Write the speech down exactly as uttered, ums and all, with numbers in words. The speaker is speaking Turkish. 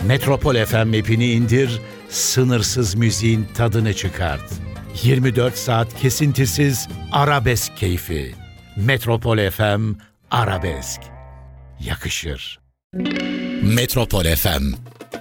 Metropol F M app'ini indir, sınırsız müziğin tadını çıkart. yirmi dört saat kesintisiz arabesk keyfi. Metropol F M Arabesk. Yakışır. Metropol F M